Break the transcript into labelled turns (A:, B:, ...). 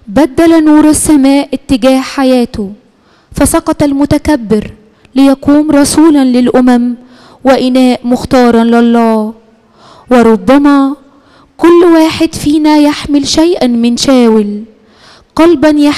A: بدل نور السماء اتجاه حياته، فسقط المتكبر ليقوم رسولا للأمم وإناء مختارا لله. وربما كل واحد فينا يحمل شيئا من شاول، قلبا